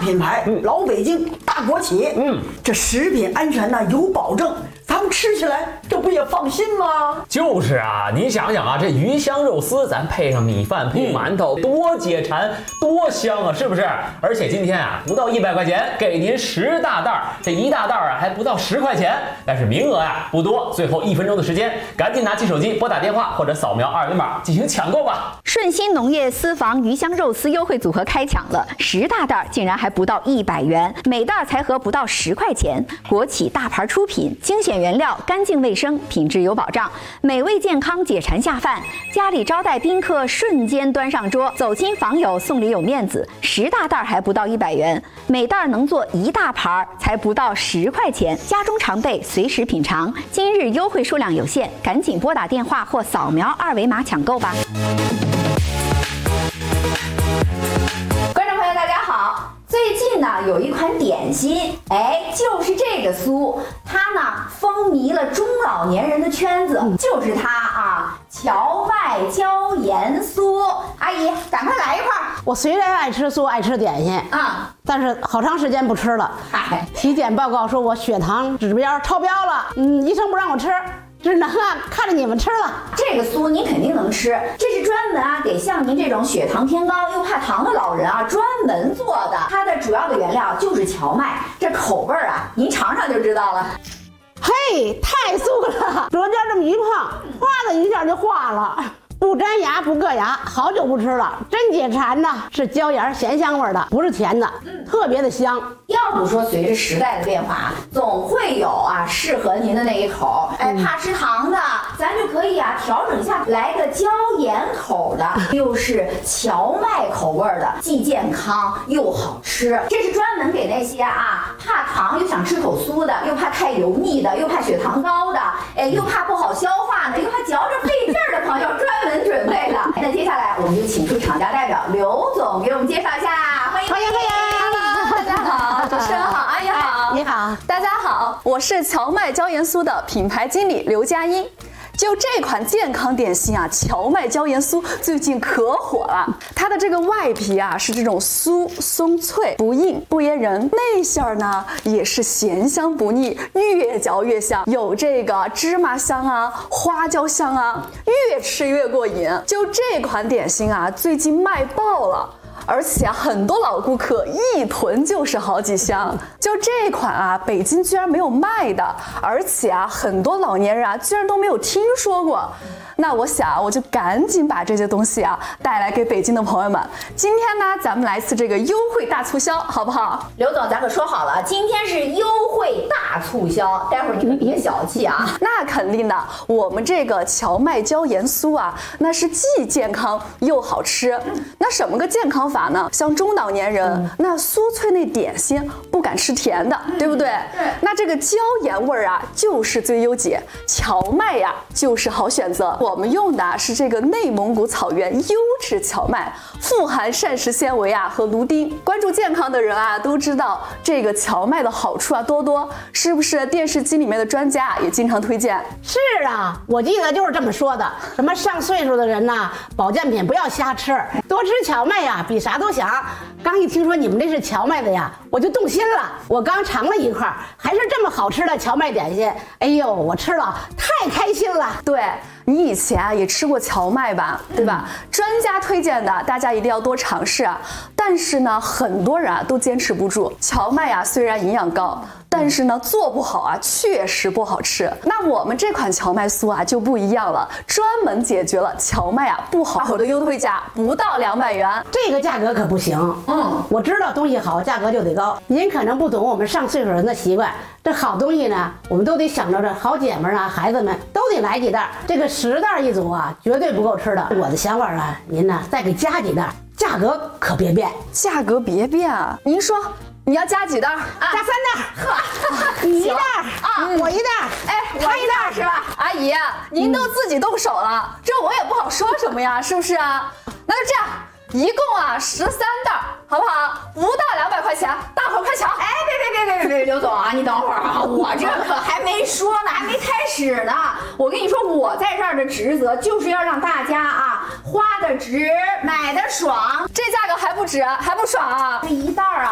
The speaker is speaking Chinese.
品牌，老北京大国企，这食品安全呢有保证，咱们吃起来这不也放心吗？ 就是啊，你想想啊，这鱼香肉丝，咱配上米饭配馒头，多解馋，多香啊，是不是？而且今天啊，不到100块钱，给您10大袋，这一大袋啊还不到10块钱，但是名额呀不多，最后1分钟的时间，赶紧拿起手机拨打电话或者扫描2维码进行抢购吧。 顺鑫农业私房鱼香肉丝优惠组合开抢了，10大袋竟然还不到100元，每袋才合不到10块钱。国企大牌出品，精选原料，干净卫生，品质有保障，美味健康，解馋下饭。家里招待宾客，瞬间端上桌，走亲访友送礼有面子。10大袋还不到100元，每袋能做1大盘，才不到10块钱。家中常备，随时品尝。今日优惠数量有限，赶紧拨打电话或扫描2维码抢购吧。观众朋友，大家好。最近呢，有一款点心，就是这个酥，它呢风靡了中老年人的圈子，就是它啊，荞麦椒盐酥。阿姨，赶快来一块儿。 我虽然爱吃酥，爱吃点心啊，但是好长时间不吃了。体检报告说我血糖指标超标了，医生不让我吃。只能看着你们吃了。 这个酥你肯定能吃，这是专门给像您这种血糖偏高又怕糖的老人专门做的。它的主要的原料就是荞麦，这口味您尝尝就知道了。 嘿，太酥了！舌尖这么一碰，哗的一下就化了。不粘牙不硌牙，好久不吃了，真解馋呐！是椒盐咸香味的，不是甜的，特别的香。 要不说随着时代的变化，总会有适合您的那一口。怕吃糖的，咱就可以调整一下，来个椒盐口的，又是荞麦口味的，既健康又好吃。这是专门给那些怕糖又想吃口酥的，又怕太油腻的，又怕血糖高的，又怕不好消化的，又怕嚼着费劲儿的朋友专门准备的。那接下来我们就请出厂家代表刘总给我们介绍一下，欢迎。 大家好，主持人好，阿姨好， 你好， 大家好，我是荞麦椒盐酥的品牌经理刘佳音。就这款健康点心荞麦椒盐酥最近可火了。它的这个外皮是这种酥松脆不硬不噎人，内馅呢也是咸香不腻，越嚼越香，有这个芝麻香花椒香越吃越过瘾。就这款点心最近卖爆了。而且很多老顾客一囤就是好几箱。就这款北京居然没有卖的，而且很多老年人居然都没有听说过。那我想我就赶紧把这些东西带来给北京的朋友们。今天呢，咱们来次这个优惠大促销，好不好？ 刘总，咱可说好了，今天是优惠大促销，待会儿你们别小气那肯定的，我们这个荞麦椒盐酥那是既健康又好吃。那什么个健康法呢？像中老年人，那酥脆那点心不敢吃甜的，对不对？对。那这个椒盐味就是最优解，荞麦就是好选择。我们用的是这个内蒙古草原优质荞麦，富含膳食纤维和芦丁。关注健康的人都知道这个荞麦的好处多多，是不是？电视机里面的专家也经常推荐。 是我记得就是这么说的。什么上岁数的人保健品不要瞎吃，多吃荞麦比啥都响。刚一听说你们这是荞麦的我就动心了。我刚尝了一块，还是这么好吃的荞麦点心。哎呦，我吃了太开心了。 对。你以前也吃过荞麦吧，对吧？专家推荐的，大家一定要多尝试。但是呢，很多人都坚持不住。荞麦虽然营养高，但是呢做不好确实不好吃。那我们这款荞麦酥就不一样了，专门解决了荞麦不好口的优惠价，不到200元。 这个价格可不行。我知道东西好，价格就得高。您可能不懂我们上岁数人的习惯，这好东西呢，我们都得想着这好姐们孩子们都得来几袋。这个10袋一组绝对不够吃的。我的想法您再给加几袋，价格可别变。 价格别变您说你要加几袋？ 加3袋。你1袋我1袋， 我1袋是吧？阿姨，您都自己动手了，这我也不好说什么呀，是不是那就这样。一共13袋，好不好？不到200块钱，大伙快抢！ 别，刘总你等会儿我这可还没说呢，还没开始呢。我跟你说，我在这儿的职责就是要让大家花的值，买的爽。 这价格还不值，还不爽这一袋